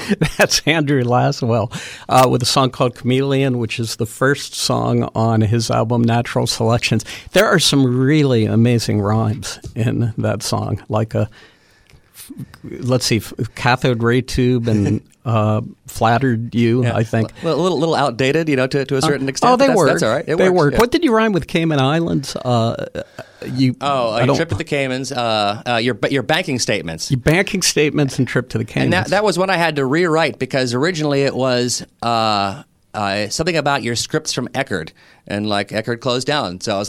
That's Andrew Laswell with a song called Chameleon, which is the first song on his album Natural Selections. There are some really amazing rhymes in that song, like cathode ray tube and flattered you, I think. A little outdated, to a certain extent. Oh, they were. That's all right. They were. Yeah. What did you rhyme with Cayman Islands? Your trip to the Caymans, your banking statements. Your banking statements and trip to the Caymans. And that was one I had to rewrite because originally it was something about your scripts from Eckerd, and like Eckerd closed down. So I was